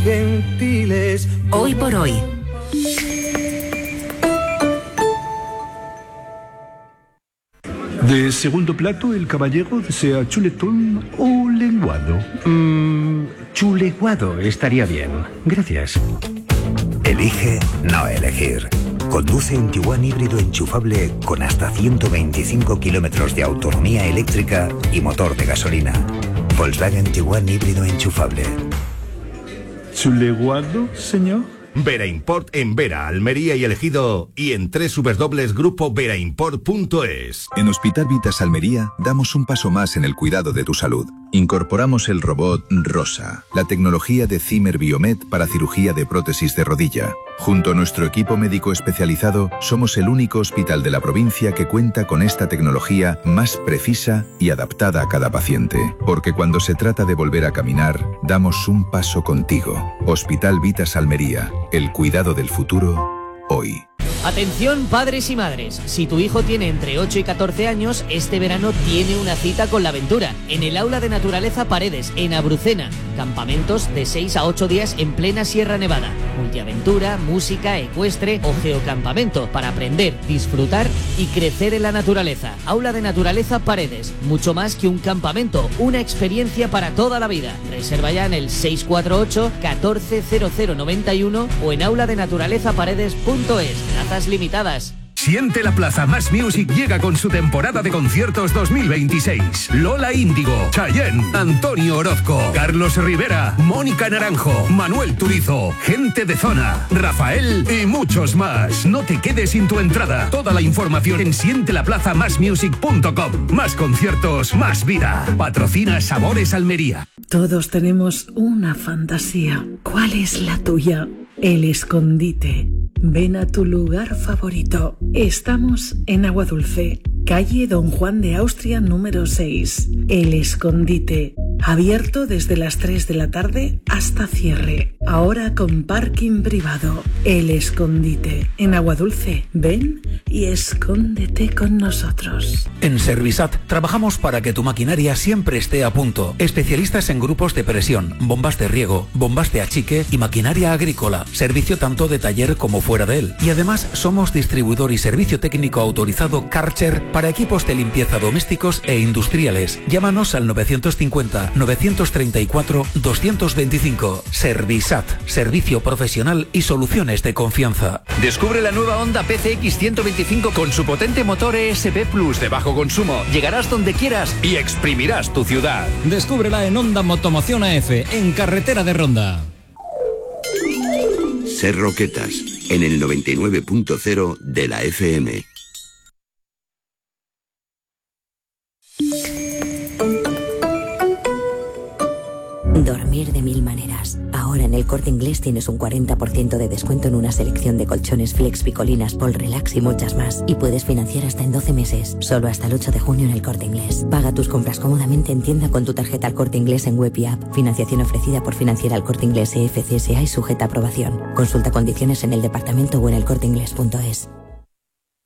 Gentiles. Hoy por hoy. De segundo plato, el caballero desea chuletón o lenguado. Chuleguado estaría bien. Gracias. Elige no elegir. Conduce un Tiguan híbrido enchufable con hasta 125 kilómetros de autonomía eléctrica y motor de gasolina. Volkswagen Tiguan híbrido enchufable. ¿Chuleguado, señor? Vera Import en Vera, Almería y El Ejido y en www.grupoveraImport.es. En Hospital Vitas Almería damos un paso más en el cuidado de tu salud. Incorporamos el robot Rosa, la tecnología de Zimmer Biomet para cirugía de prótesis de rodilla. Junto a nuestro equipo médico especializado, somos el único hospital de la provincia que cuenta con esta tecnología más precisa y adaptada a cada paciente. Porque cuando se trata de volver a caminar, damos un paso contigo. Hospital Vitas Almería, el cuidado del futuro, hoy. Atención padres y madres, si tu hijo tiene entre 8 y 14 años, este verano tiene una cita con la aventura, en el Aula de Naturaleza Paredes, en Abrucena. Campamentos de 6 a 8 días en plena Sierra Nevada. Multiaventura, música, ecuestre o geocampamento para aprender, disfrutar y crecer en la naturaleza. Aula de Naturaleza Paredes, mucho más que un campamento, una experiencia para toda la vida. Reserva ya en el 648 14 0091 o en auladenaturalezaparedes.es. Plazas limitadas. Siente la Plaza Más Music llega con su temporada de conciertos 2026. Lola Índigo, Chayanne, Antonio Orozco, Carlos Rivera, Mónica Naranjo, Manuel Turizo, Gente de Zona, Rafael y muchos más. No te quedes sin tu entrada. Toda la información en sientelaplazamasmusic.com. Más conciertos, más vida. Patrocina Sabores Almería. Todos tenemos una fantasía. ¿Cuál es la tuya? El escondite. Ven a tu lugar favorito. Estamos en Aguadulce, calle Don Juan de Austria número 6. El Escondite. Abierto desde las 3 de la tarde hasta cierre. Ahora con parking privado. El Escondite. En Aguadulce. Ven y escóndete con nosotros. En Servisat trabajamos para que tu maquinaria siempre esté a punto. Especialistas en grupos de presión, bombas de riego, bombas de achique y maquinaria agrícola. Servicio tanto de taller como fuera de él. Y además somos distribuidor y servicio técnico autorizado Karcher para equipos de limpieza domésticos e industriales. Llámanos al 950-934-225. Servisat, servicio profesional y soluciones de confianza. Descubre la nueva Honda PCX 125 con su potente motor ESP Plus de bajo consumo. Llegarás donde quieras y exprimirás tu ciudad. Descúbrela en Honda Motomoción AF, en carretera de Ronda. Ser Roquetas, en el 99.0 de la FM. Dormir de mil maneras. Ahora en el Corte Inglés tienes un 40% de descuento en una selección de colchones Flex, Picolinas, Pol Relax y muchas más. Y puedes financiar hasta en 12 meses. Solo hasta el 8 de junio en el Corte Inglés. Paga tus compras cómodamente en tienda con tu tarjeta El Corte Inglés en web y app. Financiación ofrecida por Financiera El Corte Inglés EFCSA y sujeta a aprobación. Consulta condiciones en el departamento o en elcorteinglés.es.